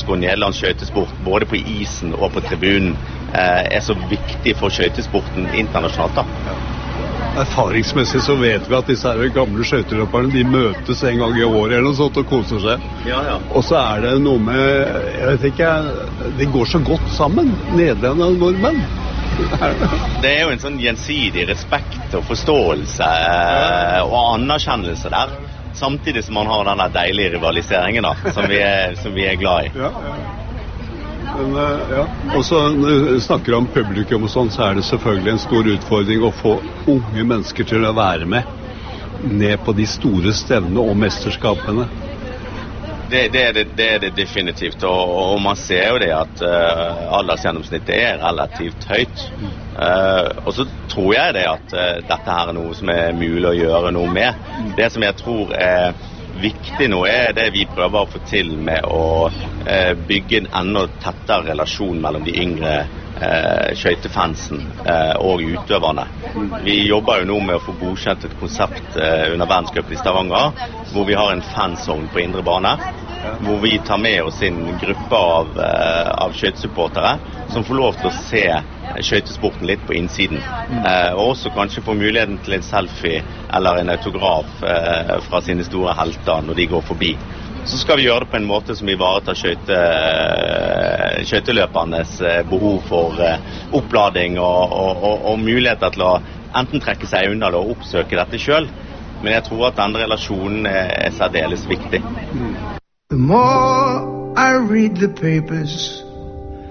norsk og nederlandsk skøytesport, både på isen og på tribunen, så viktig for skøytesporten internasjonalt da. Erfaringsmessig så vet vi at disse her gamle skøyteløperne, de møtes en gang i året eller noe sånt og koser seg. Ja. Og så det noe med, jeg vet ikke, de går så godt sammen, nederlendere og nordmenn. Det jo en sånn gjensidig respekt og forståelse og anerkjennelse der, samtidig som man har denne deilige rivaliseringen da, som vi glad i. Ja. Men, og så når vi snakker om publikum og sånn, så det selvfølgelig en stor utfordring å få unge mennesker til å være med ned på de store stevnene og mesterskapene. Det det definitivt, og man ser jo det at aldersgjennomsnittet relativt høyt. Og så tror jeg det at dette her noe som mulig å gjøre noe med. Det som jeg tror viktig nå det vi prøver å få til med å bygge en enda tettere relasjon mellom de yngre skøytefansen og utøverne. Vi jobber jo nå med å få godkjent et konsept under verdenscupen i Stavanger, hvor vi har en fanzone på indre bane, hvor vi tar med oss en gruppe av skøytesupportere som får lov til å se skøytesporten litt på innsiden, og også kanskje få muligheten til en selfie eller en autograf fra sine store helter når de går forbi. Så skal vi gjøre det på en måte som ivaretar skøyteløpernes behov for opplading og muligheter til å enten trekke seg unna eller oppsøke dette selv. Men jeg tror at denne relasjonen særdeles viktig. The more I read the papers,